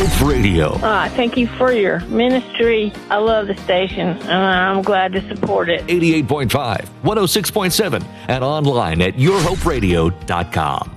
Hope Radio. Thank you for your ministry. I love the station, and I'm glad to support it. 88.5, 106.7, and online at yourhoperadio.com.